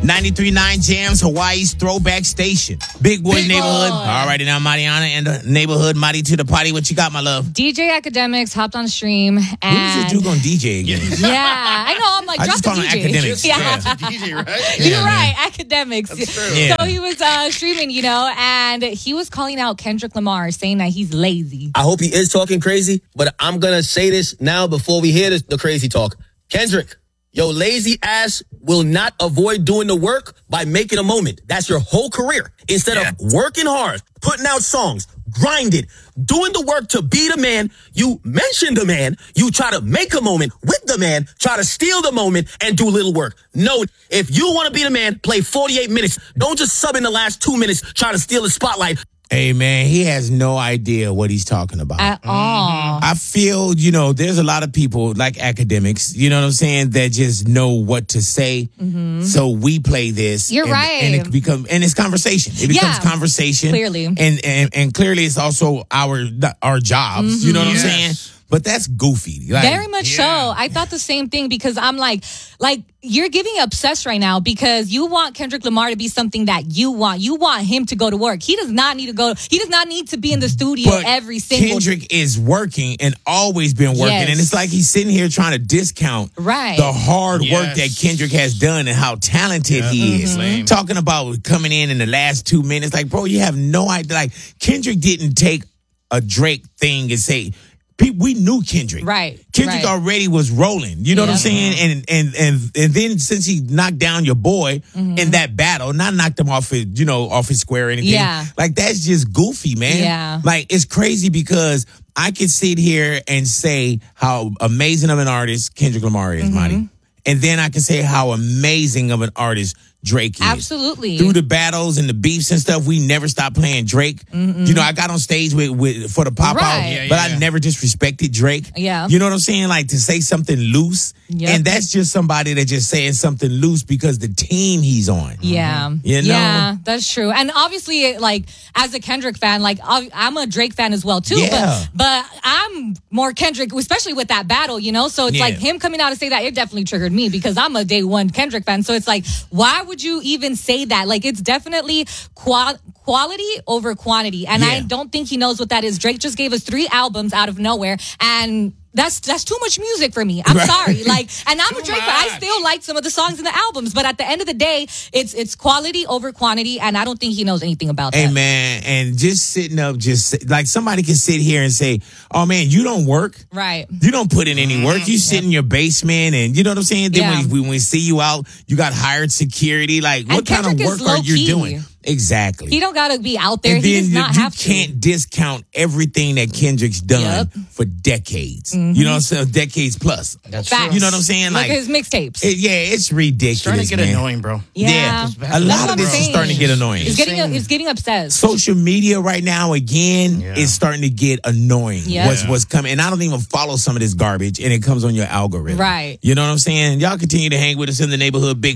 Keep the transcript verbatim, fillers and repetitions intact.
ninety-three point nine Jams, Hawaii's throwback station. Big Boy Big Neighborhood. Boy. All righty now, Mariana and the neighborhood. Mighty to the party. What you got, my love? D J Academics hopped on stream. When And is this dude going to D J again? yeah, I know. I'm like, I drop just the call him D J. Academics. Yeah. Yeah. D J, right? Yeah, You're man. right, academics. That's true. Yeah. So he was uh, streaming, you know, and he was calling out Kendrick Lamar, saying that he's lazy. I hope he is talking crazy, but I'm going to say this now before we hear this, the crazy talk. Kendrick, your lazy ass will not avoid doing the work by making a moment. That's your whole career. Instead Yeah. of working hard, putting out songs, grinding, doing the work to be the man, you mention the man, you try to make a moment with the man, try to steal the moment and do little work. No, if you want to be the man, play forty-eight minutes. Don't just sub in the last two minutes, try to steal the spotlight. Hey, man, he has no idea what he's talking about. At all. I feel, you know, there's a lot of people like academics, you know what I'm saying, that just know what to say. So we play this. You're and, right. And it become and it's conversation. It becomes Yeah, conversation. clearly. And, and and clearly it's also our our jobs. You know what I'm Yes. saying? But that's goofy. Like, Very much Yeah. so. I thought the same thing because I'm like, like you're giving obsessed right now because you want Kendrick Lamar to be something that you want. You want him to go to work. He does not need to go. He does not need to be in the studio But every single. Kendrick is working and always been working. Yes. And it's like he's sitting here trying to discount Right. the hard work Yes. that Kendrick has done and how talented he is. Lame. Talking about coming in in the last two minutes. Like, bro, you have no idea. Like, Kendrick didn't take a Drake thing and say, pe- we knew Kendrick. Right, Kendrick right. already was rolling. You know what I'm Yep. saying? And and and and then since he knocked down your boy Mm-hmm. in that battle, not knocked him off his, you know, off his square or anything. Yeah. Like, that's just goofy, man. Yeah. Like, it's crazy because I could sit here and say how amazing of an artist Kendrick Lamar is, Marty. And then I can say how amazing of an artist Drake is. Absolutely. Through the battles and the beefs and stuff, we never stopped playing Drake. You know, I got on stage with, with for the pop out, Right. Yeah, but yeah, I yeah. never disrespected Drake. Yeah. You know what I'm saying? Like, to say something loose. Yep. And that's just somebody that just saying something loose because the team he's on. Yeah. You know? Yeah, that's true. And obviously, like, as a Kendrick fan, like, I- I'm a Drake fan as well, too. Yeah. But, but I'm more Kendrick, especially with that battle, you know? So it's Yeah. like him coming out to say that, it definitely triggered me because I'm a day one Kendrick fan. So it's like, why would you even say that? Like, it's definitely qual- quality over quantity. And I Yeah. don't think he knows what that is. Drake just gave us three albums out of nowhere. And that's that's too much music for me. I'm Right. sorry. Like, and I'm a Too Drake fan. I much. still like some of the songs in the albums, but at the end of the day, it's it's quality over quantity, and I don't think he knows anything about Hey, that. man, and just sitting up, just sit- like somebody can sit here and say, oh, man, you don't work. Right. You don't put in any work. You sit in your basement and you know what I'm saying? Then Yeah. when, we, when we see you out, you got hired security. Like, what kind of Kendrick work is are you low-key. doing? Exactly. He don't gotta be out there. And He then does you, not you have to. can't discount everything that Kendrick's done Yep. for decades. You know what I'm saying? Decades plus. That's Facts. true. You know what I'm saying? Look Like, at his mixtapes. it- yeah, it's ridiculous. Starting to get man. annoying, bro. Yeah. Yeah. That's A lot what of I'm this is saying. starting to get annoying. It's getting Insane. it's getting obsessed. Social media right now again Yeah. is starting to get annoying. Yeah. What's what's coming, and I don't even follow some of this garbage, and it comes on your algorithm. Right. You know what I'm saying? Y'all continue to hang with us in the neighborhood. Big